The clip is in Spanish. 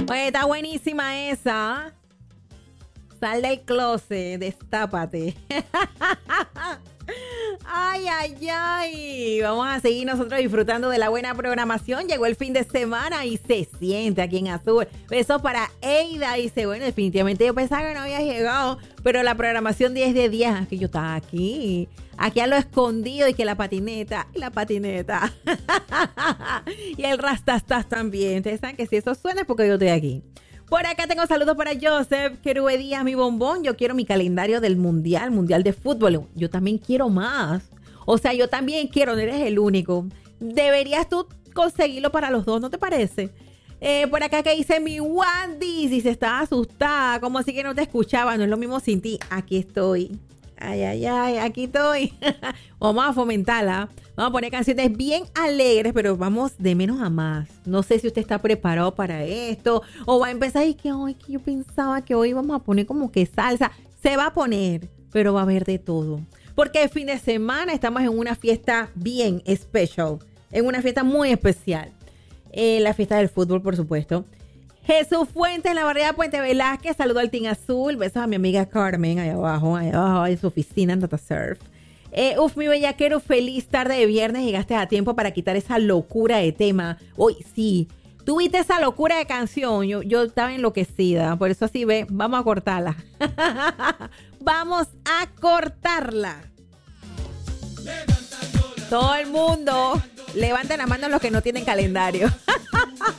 Oye, está buenísima esa. Sal del closet, destápate. Ay, ay, ay. Vamos a seguir nosotros disfrutando de la buena programación. Llegó el fin de semana y se siente aquí en Azul. Besos para Eida. Dice, bueno, definitivamente yo pensaba que no había llegado, pero la programación 10 de 10, que yo estaba aquí a lo escondido, y que la patineta, y el rastastas también. Ustedes saben que si eso suena es porque yo estoy aquí. Por acá tengo saludos para Joseph Querube Díaz, mi bombón. Yo quiero mi calendario del mundial de fútbol. Yo también quiero más. O sea, yo también quiero, no eres el único. Deberías tú conseguirlo para los dos, ¿no te parece? Por acá que dice mi Wandy, si se estaba asustada, como así que no te escuchaba, no es lo mismo sin ti. Aquí estoy. Ay, ay, ay, aquí estoy. Vamos a fomentarla. Vamos a poner canciones bien alegres, pero vamos de menos a más. No sé si usted está preparado para esto o va a empezar y que hoy que yo pensaba que hoy vamos a poner como que salsa. Se va a poner, pero va a haber de todo. Porque el fin de semana estamos en una fiesta bien especial, en una fiesta muy especial. La fiesta del fútbol, por supuesto. Jesús Fuentes en la barriada Puente Velázquez. Saludo al Team Azul. Besos a mi amiga Carmen, allá abajo en su oficina en Data Surf. Mi bellaquero, feliz tarde de viernes. Llegaste a tiempo para quitar esa locura de tema. Hoy sí, tuviste esa locura de canción. Yo estaba enloquecida. Por eso así ve, vamos a cortarla. Vamos a cortarla. Todo el mundo, levanten la mano los que no tienen calendario.